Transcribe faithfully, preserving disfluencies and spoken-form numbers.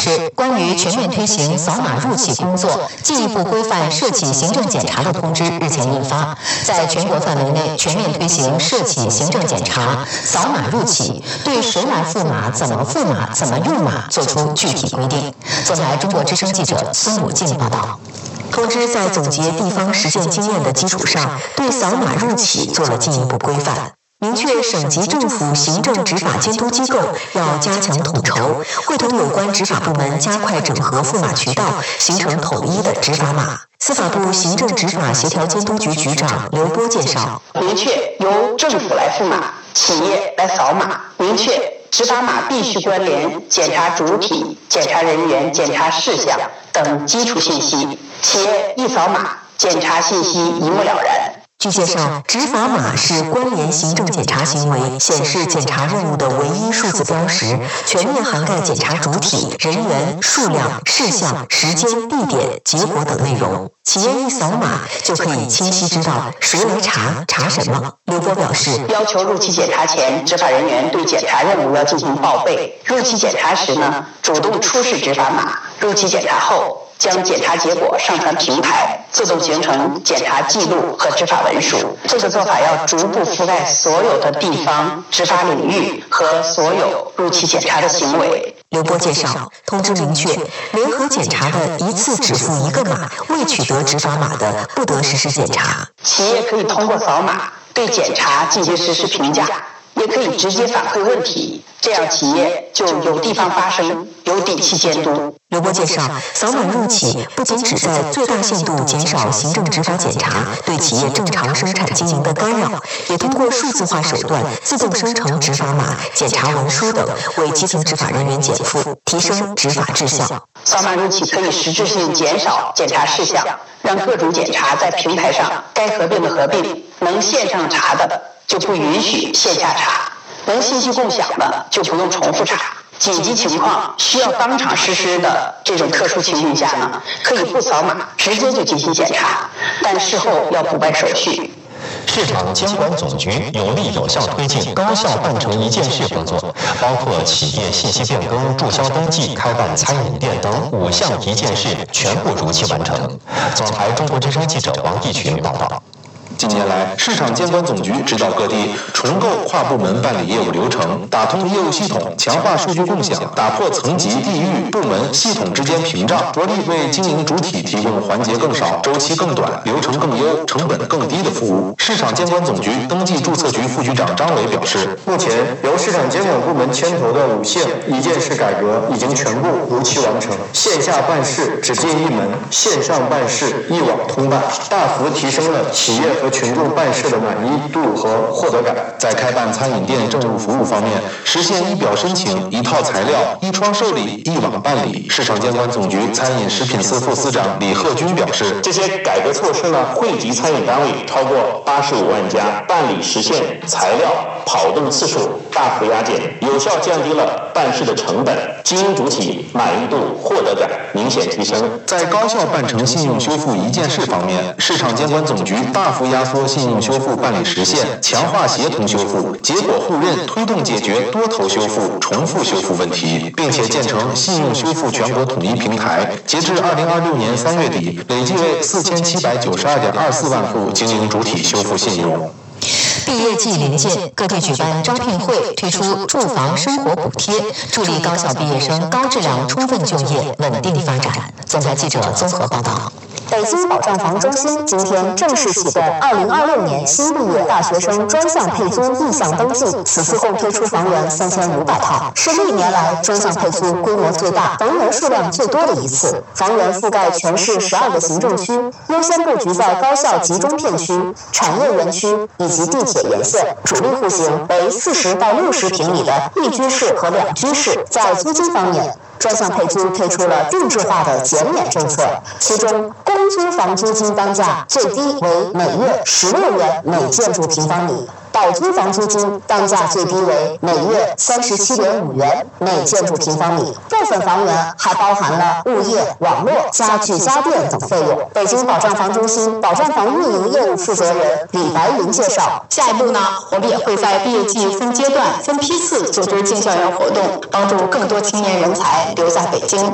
示，关于全面推行扫码入企工作，进一步规范涉企行政检查的通知日前印发，在全国范围内全面推行涉企行政检查、扫码入企，对谁来付码、怎么付码、怎么用码作出具体规定。总台中国之声记者孙武静报道。通知在总结地方实践经验的基础上，对扫码入企做了进一步规范。明确省级政府行政执法监督机构要加强统筹，会同有关执法部门加快整合付码渠道，形成统一的执法码。司法部行政执法协调监督局局长刘波介绍， 明确由政府来付码，企业来扫码，明确执法码必须关联检查主体、检查人员、检查事项等基础信息，企业一扫码，检查信息一目了然。 据介绍，执法码是关联行政检查行为、显示检查任务的唯一数字标识，全面涵盖检查主体、人员、数量、事项、时间、地点、结果等内容。企业一扫码就可以清晰知道谁来查、查什么。刘波表示， 要求入企检查前，执法人员对检查任务要进行报备；入企检查时呢，主动出示执法码；入企检查后，将检查结果上传平台，自动形成检查记录和执法文书。这个做法要逐步覆盖所有的地方执法领域和所有入企检查的行为。 刘波介绍，通知明确，联合检查的一次只付一个码，未取得执法码的，不得实施检查。 企业可以通过扫码对检查进行实时评价，也可以直接反馈问题，这样企业就有地方发声，有底气监督。 刘波介绍，扫码入企不仅旨在最大限度减少行政执法检查对企业正常生产经营的干扰，也通过数字化手段自动生成执法码、检查文书等，为基层执法人员减负，提升执法质效。 扫码入企可以实质性减少检查事项，让各种检查在平台上该合并的合并，能线上查的就不允许线下查，能信息共享的就不用重复查。紧急情况需要当场实施的这种特殊情况下呢，可以不扫码直接就进行检查，但事后要补办手续。 市场监管总局有力有效推进高效办成一件事工作，包括企业信息变更、注销登记、开办餐饮店等五项一件事全部如期完成。总台中国之声记者王义群报道。 近年来，市场监管总局指导各地重构跨部门办理业务流程，打通业务系统，强化数据共享，打破层级、地域、部门、系统之间屏障，着力为经营主体提供环节更少、周期更短、流程更优、成本更低的服务。市场监管总局登记注册局副局长张伟表示， 目前由市场监管部门牵头的五项一件事改革已经全部如期完成，线下办事只进一门，线上办事一网通办，大幅提升了企业和群众办事的满意度和获得感。 在开办餐饮店政务服务方面，实现一表申请、一套材料、一窗受理、一网办理。市场监管总局餐饮食品司副司长李鹤军表示， 这些改革措施呢，惠及餐饮单位超过八十五万家，办理实现材料跑动次数大幅压减，有效降低了办事的成本，经营主体满意度、获得感明显提升。 在高效办成信用修复一件事方面，市场监管总局大幅压缩信用修复办理时限，强化协同修复、结果互认，推动解决多头修复、重复修复问题，并且建成信用修复全国统一平台。截至二零二六年三月底，累计为四千七百九十二点二四万户经营主体修复信用。 毕业季临近，各地举办招聘会，推出住房生活补贴，助力高校毕业生高质量充分就业、稳定发展。总台记者综合报道。 北京保障房中心今天正式启动二零二六年新毕业大学生专项配租意向登记，此次共推出房源三千五百套，是历年来专项配租规模最大、房源数量最多的一次。房源覆盖全市十二个行政区，优先布局在高校集中片区、产业园区以及地铁沿线，主力户型为四十到六十平米的一居室和两居室。在租金方面，专项配租推出了定制化的减免政策，其中公租房租金单价最低为每月十六元每建筑平方米，保租房租金单价最低为每月三十七点五元每建筑平方米。部分房源还包含了物业、网络、家具、家电等费用。北京保障房中心保障房运营业务负责人李白云介绍， 下一步呢，我们也会在毕业季分阶段、分批次组织进校园活动，帮助更多青年人才留在北京。